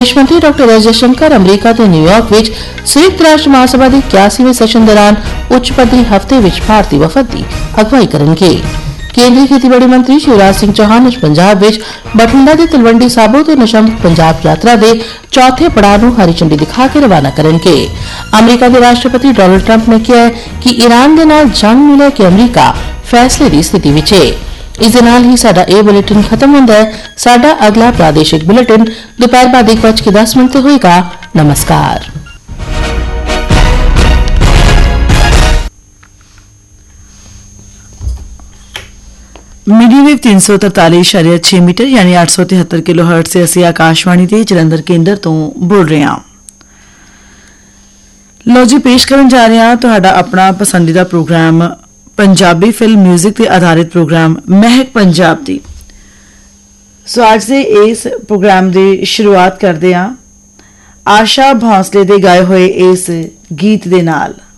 विदेश मंत्री डॉ एस जयशंकर अमरीका के न्यूयॉर्क विच संयुक्त राष्ट्र महासभा के 81वें सैशन दौरान उच्च पद्धरी हफ्ते विच भारतीय वफद की अगवाई करेंगे। केंद्रीय खेतीबाड़ी मंत्री शिवराज सिंह चौहान आज पंजाब विच बठिंडा के तलवंडी साबो ते नशामुक्त पंजाब यात्रा के चौथे पड़ाव नूं हरी झंडी दिखा के रवाना करेंगे। अमरीका के राष्ट्रपति डोनाल्ड ट्रंप ने कहा है कि ईरान के नाल जंग नूं लैके अमरीका फैसले की स्थिति विच है। इस दे नाल ही साडा यह बुलेटिन खत्म होंदा है। साडा अगला प्रादेशिक बुलेटिन दोपहर बाद 1:10 ते होएगा। नमस्कार। मीडियम वेव 343.6 मीटर यानी 873 किलोहर्ट्ज से ਅਸੀਂ ਆਕਾਸ਼ਵਾਣੀ ਦੇ ਜਲੰਧਰ ਕੇਂਦਰ ਤੋਂ ਬੋਲ ਰਹੇ ਹਾਂ। ਲੋ ਜੀ ਪੇਸ਼ ਕਰਨ ਜਾ ਰਹੇ ਹਾਂ ਤੁਹਾਡਾ ਆਪਣਾ ਪਸੰਦੀਦਾ ਪ੍ਰੋਗਰਾਮ पंजाबी फिल्म म्यूजिक पर आधारित प्रोग्राम महक पंजाब दी। सो आज से इस प्रोग्राम की शुरुआत करते हैं आशा भोंसले दे गाए हुए इस गीत दे नाल।